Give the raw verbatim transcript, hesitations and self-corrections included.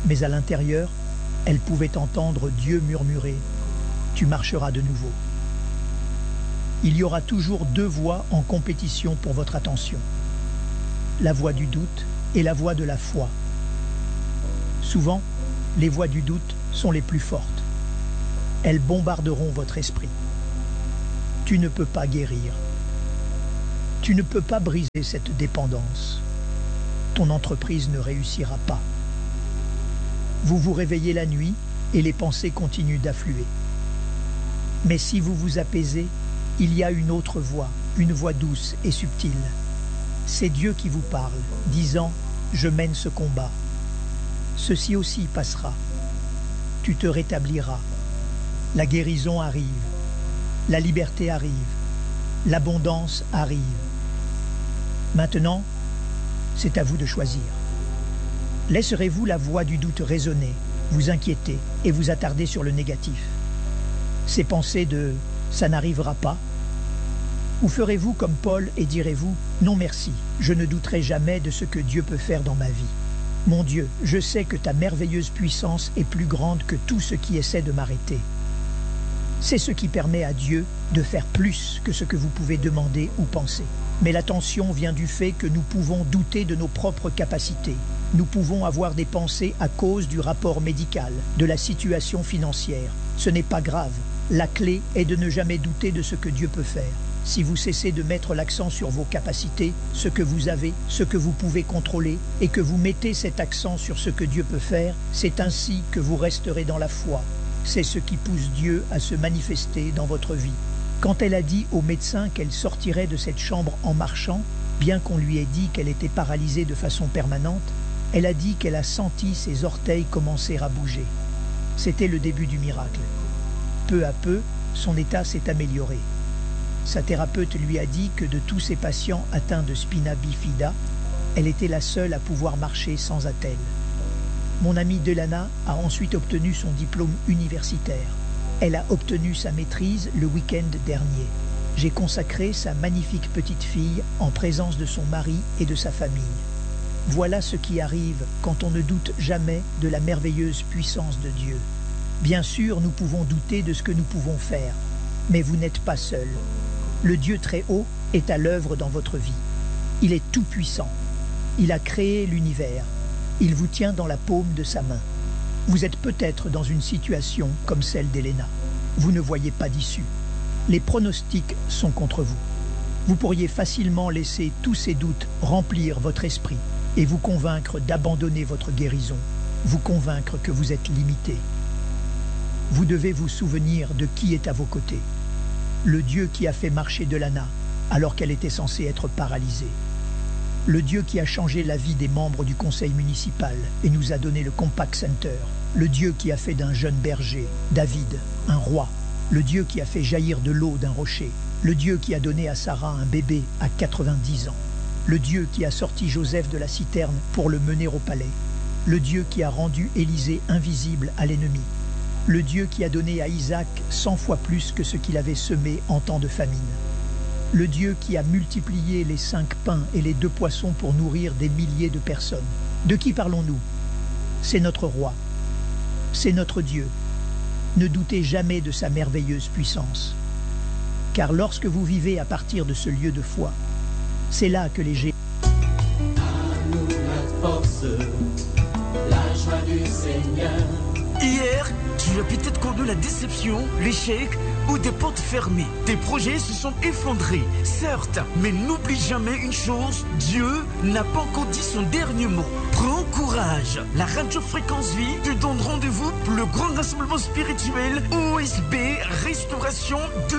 Mais à l'intérieur, elle pouvait entendre Dieu murmurer « Tu marcheras de nouveau ». Il y aura toujours deux voix en compétition pour votre attention. La voix du doute et la voix de la foi. Souvent, les voix du doute sont les plus fortes. Elles bombarderont votre esprit. Tu ne peux pas guérir. Tu ne peux pas briser cette dépendance. Ton entreprise ne réussira pas. Vous vous réveillez la nuit et les pensées continuent d'affluer. Mais si vous vous apaisez, il y a une autre voix, une voix douce et subtile. C'est Dieu qui vous parle, disant « Je mène ce combat. Ceci aussi passera. Tu te rétabliras. La guérison arrive. La liberté arrive. L'abondance arrive. Maintenant, c'est à vous de choisir. Laisserez-vous la voix du doute résonner, vous inquiéter et vous attarder sur le négatif? Ces pensées de « ça n'arrivera pas » ou ferez-vous comme Paul et direz-vous « non merci, je ne douterai jamais de ce que Dieu peut faire dans ma vie. Mon Dieu, je sais que ta merveilleuse puissance est plus grande que tout ce qui essaie de m'arrêter. » C'est ce qui permet à Dieu de faire plus que ce que vous pouvez demander ou penser. Mais la tension vient du fait que nous pouvons douter de nos propres capacités. Nous pouvons avoir des pensées à cause du rapport médical, de la situation financière. Ce n'est pas grave. La clé est de ne jamais douter de ce que Dieu peut faire. Si vous cessez de mettre l'accent sur vos capacités, ce que vous avez, ce que vous pouvez contrôler, et que vous mettez cet accent sur ce que Dieu peut faire, c'est ainsi que vous resterez dans la foi. C'est ce qui pousse Dieu à se manifester dans votre vie. Quand elle a dit au médecin qu'elle sortirait de cette chambre en marchant, bien qu'on lui ait dit qu'elle était paralysée de façon permanente, elle a dit qu'elle a senti ses orteils commencer à bouger. C'était le début du miracle. Peu à peu, son état s'est amélioré. Sa thérapeute lui a dit que de tous ses patients atteints de spina bifida, elle était la seule à pouvoir marcher sans attelle. Mon amie Delana a ensuite obtenu son diplôme universitaire. Elle a obtenu sa maîtrise le week-end dernier. J'ai consacré sa magnifique petite fille en présence de son mari et de sa famille. Voilà ce qui arrive quand on ne doute jamais de la merveilleuse puissance de Dieu. Bien sûr, nous pouvons douter de ce que nous pouvons faire, mais vous n'êtes pas seul. Le Dieu très haut est à l'œuvre dans votre vie. Il est tout puissant. Il a créé l'univers. Il vous tient dans la paume de sa main. Vous êtes peut-être dans une situation comme celle d'Elena. Vous ne voyez pas d'issue. Les pronostics sont contre vous. Vous pourriez facilement laisser tous ces doutes remplir votre esprit et vous convaincre d'abandonner votre guérison, vous convaincre que vous êtes limité. Vous devez vous souvenir de qui est à vos côtés. Le Dieu qui a fait marcher Delana alors qu'elle était censée être paralysée. Le Dieu qui a changé la vie des membres du conseil municipal et nous a donné le Compact Center. Le Dieu qui a fait d'un jeune berger, David, un roi. Le Dieu qui a fait jaillir de l'eau d'un rocher. Le Dieu qui a donné à Sarah un bébé à quatre-vingt-dix ans. Le Dieu qui a sorti Joseph de la citerne pour le mener au palais. Le Dieu qui a rendu Élisée invisible à l'ennemi. Le Dieu qui a donné à Isaac cent fois plus que ce qu'il avait semé en temps de famine. Le Dieu qui a multiplié les cinq pains et les deux poissons pour nourrir des milliers de personnes. De qui parlons-nous? C'est notre roi. C'est notre Dieu. Ne doutez jamais de sa merveilleuse puissance. Car lorsque vous vivez à partir de ce lieu de foi, c'est là que les géants... À nous la force, la joie du Seigneur. Hier, tu as peut-être connu la déception, l'échec ou des portes fermées. Tes projets se sont effondrés, certes, mais n'oublie jamais une chose, Dieu n'a pas encore dit son dernier mot. Prends courage. La radio Fréquence Vie te donne rendez-vous pour le grand rassemblement spirituel O S B Restauration de